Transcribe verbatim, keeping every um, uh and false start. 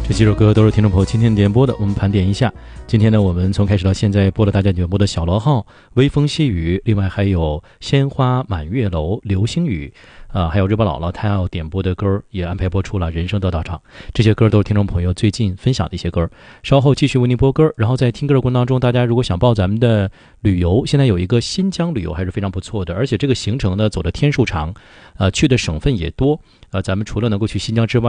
这几首歌都是听众朋友今天点播的，我们盘点一下。今天呢，我们从开始到现在播了大家点播的小螺号、微风细雨，另外还有鲜花满月楼、流星雨，啊、呃，还有日本姥姥她要点播的歌也安排播出了，人生得道场。这些歌都是听众朋友最近分享的一些歌。稍后继续为您播歌，然后在听歌的过程当中，大家如果想报咱们的旅游，现在有一个新疆旅游还是非常不错的，而且这个行程呢走的天数长，呃，去的省份也多。呃，咱们除了能够去新疆之外，